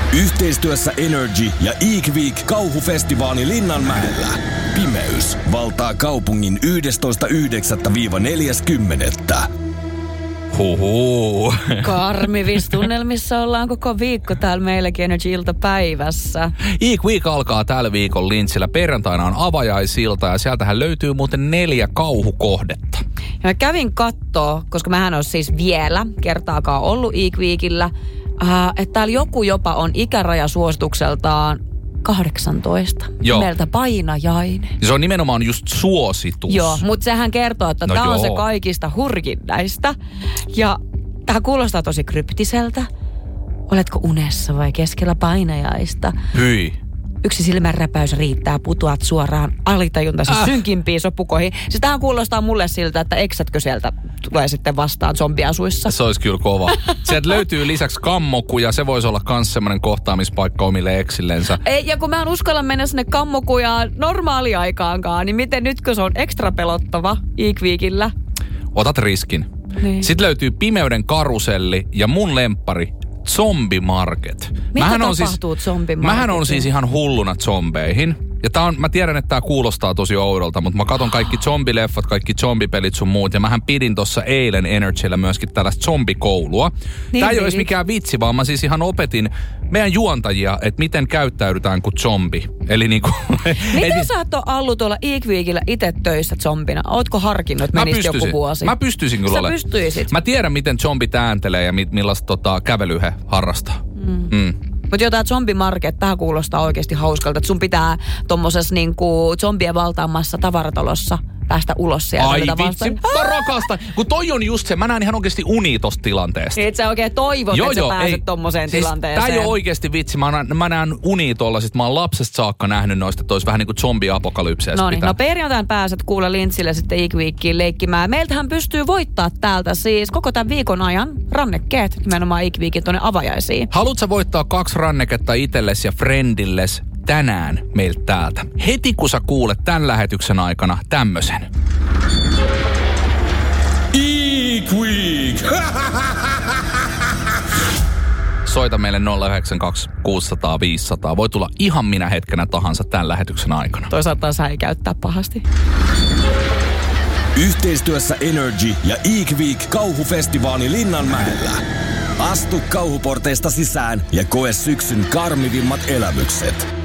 Yhteistyössä Energy ja Eek Week kauhufestivaali Linnanmäellä. Pimeys valtaa kaupungin 11.9.–40. Huhuu. Karmivissa tunnelmissa ollaan koko viikko täällä meilläkin Energy-iltapäivässä. Eek Week alkaa tällä viikon Lintsillä. Perjantaina on avajaisilta ja sieltähän löytyy muuten 4 kauhukohdetta. Ja mä kävin kattoo, koska mähän on siis vielä kertaakaan ollut Eek Weekillä, että täällä joku jopa on ikärajasuositukseltaan 18. Joo. Nimeltä Painajainen. Se on nimenomaan just suositus. Joo, mutta sehän kertoo, että tää on se kaikista hurjin näistä. Ja tää kuulostaa tosi kryptiseltä. Oletko unessa vai keskellä painajaista? Hyi. Yksi silmänräpäys riittää, putoat suoraan alitajuntaisi synkimpiin sopukoihin. Siis tämähän kuulostaa mulle siltä, että eksätkö sieltä tulee sitten vastaan zombiasuissa. Se olisi kyllä kova. Sieltä löytyy lisäksi kammokuja. Se voisi olla myös semmoinen kohtaamispaikka omille eksillensä. Ei, ja kun mä en uskalla mennä sinne kammokujaan normaaliaikaankaan, niin miten nyt, kun se on ekstra pelottava Eek Weekillä? Otat riskin. Niin. Sitten löytyy Pimeyden karuselli ja mun lemppari Zombimarket. Mitä tapahtuu Zombimarketilla? Mähän on siis ihan hulluna zombeihin. Ja mä tiedän, että tää kuulostaa tosi oudolta, mutta mä katon kaikki zombileffat, kaikki zombipelit sun muut. Ja mähän pidin tossa eilen Energyllä myöskin tällaista zombikoulua. Niin tää ei olisi mikään vitsi, vaan mä siis ihan opetin meidän juontajia, että miten käyttäydytään kuin zombi. Eli niinku... Miten sä et ole ollut tuolla Eek Weekillä itse töissä zombina? Ootko harkinnut, että menisit joku vuosi? Mä pystyisin kyllä olemaan. Sä pystyisit. Mä tiedän, miten zombi tääntelee ja millaista kävelyä he harrastaa. Mutta jotain zombimarket, tähän kuulostaa oikeasti hauskalta, että sun pitää tommosessa niinku zombien valtaamassa tavaratalossa päästä ulos sieltä. Ai vitsi, mä rakastan. Kun toi on just se, mä näen ihan oikeasti unia tosta tilanteesta. Et sä oikein toivot, että sä pääset tommoseen siis tilanteeseen. Tää ei ole oikeasti vitsi, mä näen unia tollasit. Mä oon lapsesta saakka nähnyt noista, että olisi vähän niin kuin zombi-apokalypseja. No perjantain pääset kuule Lintsille sitten Eek Weekiin leikkimään. Meiltähän pystyy voittaa täältä siis koko tämän viikon ajan rannekkeet nimenomaan Eek Weekin tuonne avajaisiin. Haluatko voittaa 2 ranneketta itsellesi ja friendilles tänään meiltä täältä? Heti kun sä kuulet tämän lähetyksen aikana tämmösen. Eek Week! Soita meille 092 600 500. Voi tulla ihan minä hetkenä tahansa tämän lähetyksen aikana. Toisaalta sä ei käyttää pahasti. Yhteistyössä Energy ja Eek Week kauhufestivaali Linnanmäellä. Astu kauhuporteista sisään ja koe syksyn karmivimmat elämykset.